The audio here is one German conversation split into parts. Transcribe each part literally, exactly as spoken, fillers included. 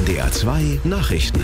D R zwei Nachrichten.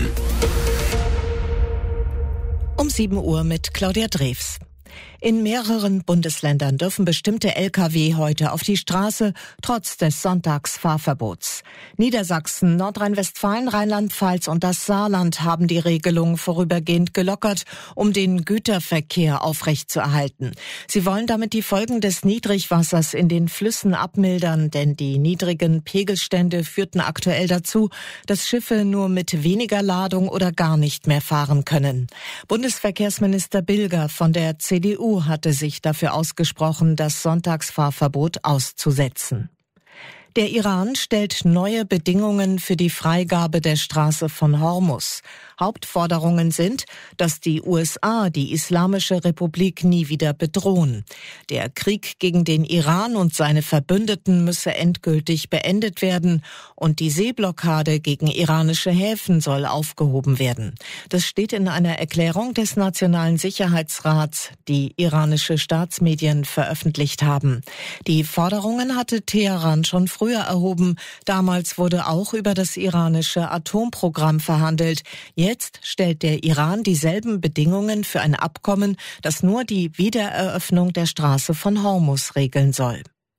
Um sieben Uhr mit Claudia Drews. In mehreren Bundesländern dürfen bestimmte L K W heute auf die Straße, trotz des Sonntagsfahrverbots. Niedersachsen, Nordrhein-Westfalen, Rheinland-Pfalz und das Saarland haben die Regelung vorübergehend gelockert, um den Güterverkehr aufrechtzuerhalten. Sie wollen damit die Folgen des Niedrigwassers in den Flüssen abmildern, denn die niedrigen Pegelstände führten aktuell dazu, dass Schiffe nur mit weniger Ladung oder gar nicht mehr fahren können. Bundesverkehrsminister Bilger von der C D U hatte sich dafür ausgesprochen, das Sonntagsfahrverbot auszusetzen. Der Iran stellt neue Bedingungen für die Freigabe der Straße von Hormuz. Hauptforderungen sind, dass die U S A die Islamische Republik nie wieder bedrohen. Der Krieg gegen den Iran und seine Verbündeten müsse endgültig beendet werden und die Seeblockade gegen iranische Häfen soll aufgehoben werden. Das steht in einer Erklärung des Nationalen Sicherheitsrats, die iranische Staatsmedien veröffentlicht haben. Die Forderungen hatte Teheran schon früher erhoben. Damals wurde auch über das iranische Atomprogramm verhandelt. Jetzt stellt der Iran dieselben Bedingungen für ein Abkommen, das nur die Wiedereröffnung der Straße von Hormuz regeln soll.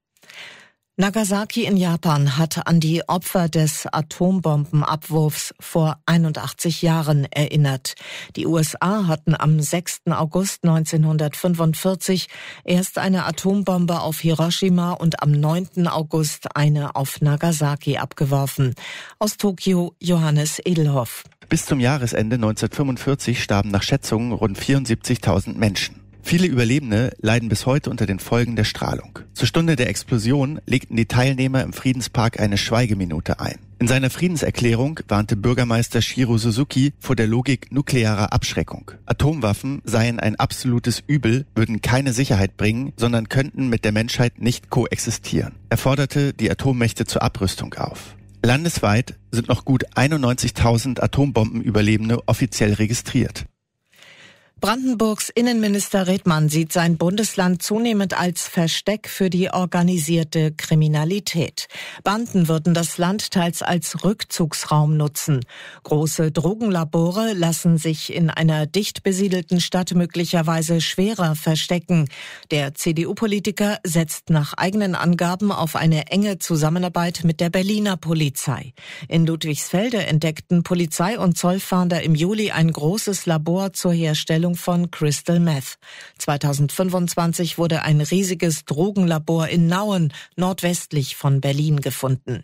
Nagasaki in Japan hat an die Opfer des Atombombenabwurfs vor einundachtzig Jahren erinnert. Die U S A hatten am sechsten August neunzehnhundertfünfundvierzig erst eine Atombombe auf Hiroshima und am neunten August eine auf Nagasaki abgeworfen. Aus Tokio Johannes Edelhoff. Bis zum Jahresende neunzehnhundertfünfundvierzig starben nach Schätzungen rund vierundsiebzigtausend Menschen. Viele Überlebende leiden bis heute unter den Folgen der Strahlung. Zur Stunde der Explosion legten die Teilnehmer im Friedenspark eine Schweigeminute ein. In seiner Friedenserklärung warnte Bürgermeister Shiro Suzuki vor der Logik nuklearer Abschreckung. Atomwaffen seien ein absolutes Übel, würden keine Sicherheit bringen, sondern könnten mit der Menschheit nicht koexistieren. Er forderte die Atommächte zur Abrüstung auf. Landesweit sind noch gut einundneunzigtausend Atombombenüberlebende offiziell registriert. Brandenburgs Innenminister Redmann sieht sein Bundesland zunehmend als Versteck für die organisierte Kriminalität. Banden würden das Land teils als Rückzugsraum nutzen. Große Drogenlabore lassen sich in einer dicht besiedelten Stadt möglicherweise schwerer verstecken. Der C D U-Politiker setzt nach eigenen Angaben auf eine enge Zusammenarbeit mit der Berliner Polizei. In Ludwigsfelde entdeckten Polizei und Zollfahnder im Juli ein großes Labor zur Herstellung von Crystal Meth. zweitausendfünfundzwanzig wurde ein riesiges Drogenlabor in Nauen, nordwestlich von Berlin, gefunden.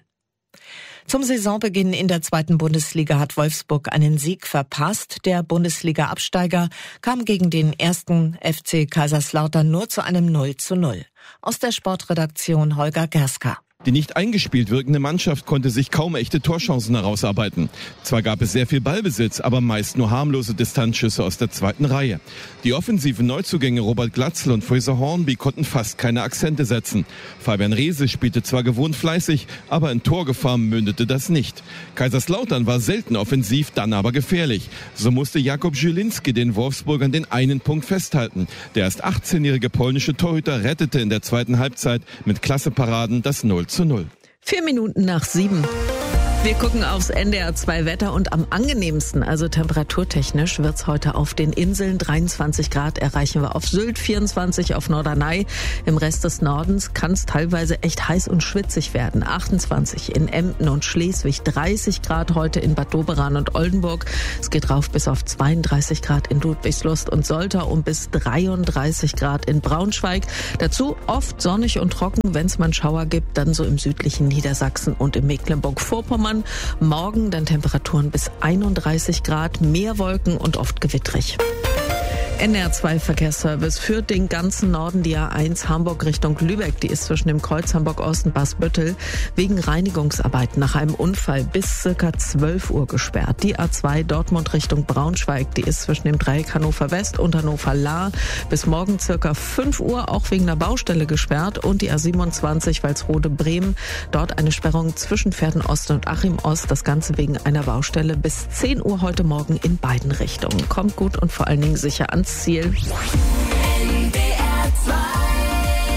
Zum Saisonbeginn in der zweiten Bundesliga hat Wolfsburg einen Sieg verpasst. Der Bundesliga-Absteiger kam gegen den ersten F C Kaiserslautern nur zu einem null zu null. Aus der Sportredaktion Holger Gerska. Die nicht eingespielt wirkende Mannschaft konnte sich kaum echte Torchancen herausarbeiten. Zwar gab es sehr viel Ballbesitz, aber meist nur harmlose Distanzschüsse aus der zweiten Reihe. Die offensiven Neuzugänge Robert Glatzel und Fraser Hornby konnten fast keine Akzente setzen. Fabian Reese spielte zwar gewohnt fleißig, aber in Torgefahr mündete das nicht. Kaiserslautern war selten offensiv, dann aber gefährlich. So musste Jakub Żylinski den Wolfsburgern den einen Punkt festhalten. Der erst achtzehnjährige polnische Torhüter rettete in der zweiten Halbzeit mit Klasseparaden das null zu null. Vier Minuten nach sieben. Wir gucken aufs N D R zwei Wetter und am angenehmsten, also temperaturtechnisch, wird's heute auf den Inseln. dreiundzwanzig Grad erreichen wir auf Sylt, vierundzwanzig auf Norderney. Im Rest des Nordens kann es teilweise echt heiß und schwitzig werden. achtundzwanzig in Emden und Schleswig, dreißig Grad heute in Bad Doberan und Oldenburg. Es geht rauf bis auf zweiunddreißig Grad in Ludwigslust und Soltau und bis dreiunddreißig Grad in Braunschweig. Dazu oft sonnig und trocken, wenn es mal einen Schauer gibt, dann so im südlichen Niedersachsen und in Mecklenburg-Vorpommern. Morgen dann Temperaturen bis einunddreißig Grad, mehr Wolken und oft gewittrig. N D R zwei Verkehrsservice führt den ganzen Norden die A eins Hamburg Richtung Lübeck. Die ist zwischen dem Kreuz Hamburg-Ost und Basbüttel wegen Reinigungsarbeiten nach einem Unfall bis circa zwölf Uhr gesperrt. Die A zwei Dortmund Richtung Braunschweig, die ist zwischen dem Dreieck Hannover West und Hannover Lahr bis morgen circa fünf Uhr auch wegen einer Baustelle gesperrt. Und die A siebenundzwanzig Walsrode Bremen, dort eine Sperrung zwischen Pferden Ost und Achim Ost. Das Ganze wegen einer Baustelle bis zehn Uhr heute Morgen in beiden Richtungen. Kommt gut und vor allen Dingen sicher ans Ziel. Das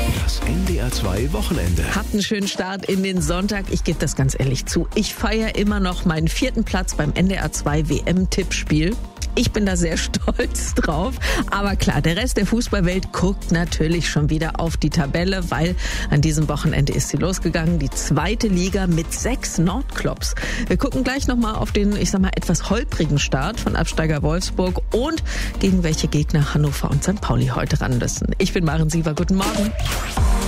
N D R zwei Wochenende. Habt einen schönen Start in den Sonntag. Ich gebe das ganz ehrlich zu. Ich feiere immer noch meinen vierten Platz beim N D R zwei W M-Tippspiel. Ich bin da sehr stolz drauf. Aber klar, der Rest der Fußballwelt guckt natürlich schon wieder auf die Tabelle, weil an diesem Wochenende ist sie losgegangen. Die zweite Liga mit sechs Nordclubs. Wir gucken gleich nochmal auf den, ich sag mal, etwas holprigen Start von Absteiger Wolfsburg und gegen welche Gegner Hannover und Sankt Pauli heute ran müssen. Ich bin Maren Siever. Guten Morgen.